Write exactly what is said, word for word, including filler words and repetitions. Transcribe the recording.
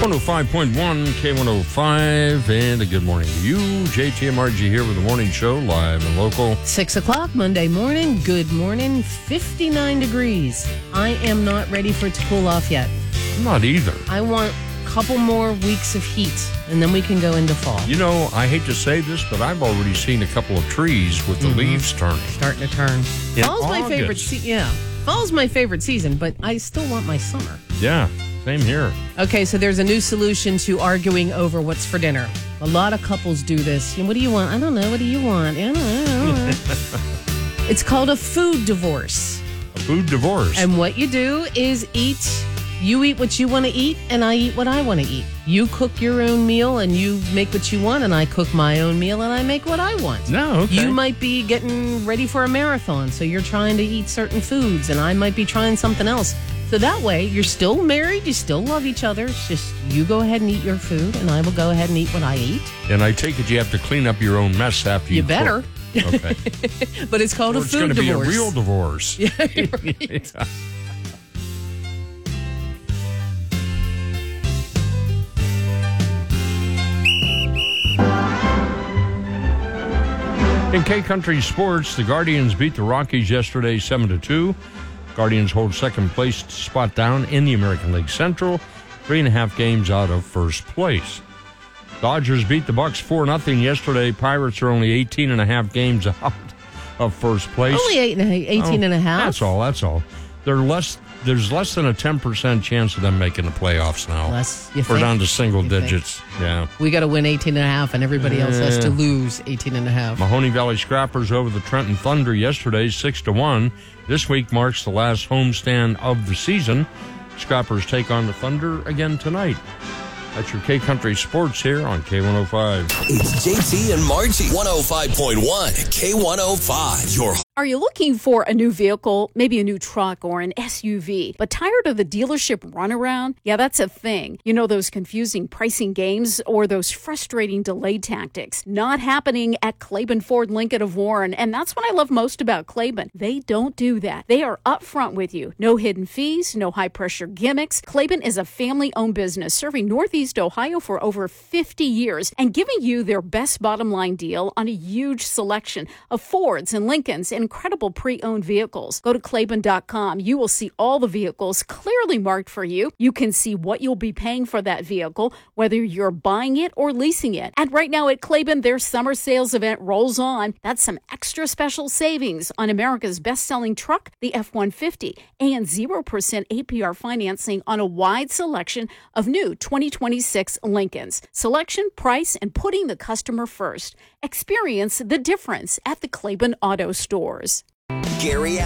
one oh five point one, K one oh five, and a good morning to you. J T and R G here with the morning show, live and local. Six o'clock Monday morning. Good morning. fifty-nine degrees. I am not ready for it to cool off yet. I'm not either. I want a couple more weeks of heat, and then we can go into fall. You know, I hate to say this, but I've already seen a couple of trees with the mm-hmm. leaves turning. Starting to turn. In Fall's August. my favorite season. Yeah. Fall's my favorite season, but I still want my summer. Yeah, same here. Okay, so there's a new solution to arguing over what's for dinner. A lot of couples do this. What do you want? I don't know. What do you want? I don't know. I don't know. It's called a food divorce. A food divorce. And what you do is eat... You eat what you want to eat, and I eat what I want to eat. You cook your own meal, and you make what you want, and I cook my own meal, and I make what I want. No, okay. You might be getting ready for a marathon, so you're trying to eat certain foods, and I might be trying something else. So that way, you're still married, you still love each other. It's just you go ahead and eat your food, and I will go ahead and eat what I eat. And I take it you have to clean up your own mess after you You better. Cook. Okay. But it's called or a food divorce. It's going to be a divorce. real divorce. Yeah, right. Yeah. In K-Country sports, the Guardians beat the Rockies yesterday seven to two. Guardians hold second place spot down in the American League Central, three and a half games out of first place. Dodgers beat the Bucks four nothing yesterday. Pirates are only eighteen and a half games out of first place. Only eight and a, eighteen oh, and a half? That's all, that's all. They're less... There's less than a ten percent chance of them making the playoffs now. Less, you We're think? down to single You digits. think? Yeah. We got to win eighteen and a half, and everybody else has to lose eighteen and a half. Mahoney Valley Scrappers over the Trenton Thunder yesterday, six to one. This week marks the last homestand of the season. Scrappers take on the Thunder again tonight. That's your K-Country Sports here on K one oh five. It's J T and Margie. one oh five point one, K one oh five. Your Are you looking for a new vehicle, maybe a new truck or an S U V, but tired of the dealership runaround? Yeah, that's a thing. You know, those confusing pricing games or those frustrating delay tactics. Not happening at Claiborne Ford Lincoln of Warren, and that's what I love most about Claiborne. They don't do that. They are upfront with you. No hidden fees, no high-pressure gimmicks. Claiborne is a family-owned business serving Northeast Ohio for over fifty years and giving you their best bottom-line deal on a huge selection of Fords and Lincolns and incredible pre-owned vehicles. Go to Claiborne dot com. You will see all the vehicles clearly marked for you. You can see what you'll be paying for that vehicle, whether you're buying it or leasing it. And right now at Claiborne, their summer sales event rolls on. That's some extra special savings on America's best-selling truck, the F one fifty, and zero percent A P R financing on a wide selection of new twenty twenty-six Lincolns. Selection, price, and putting the customer first. Experience the difference at the Claiborne Auto Stores. Gary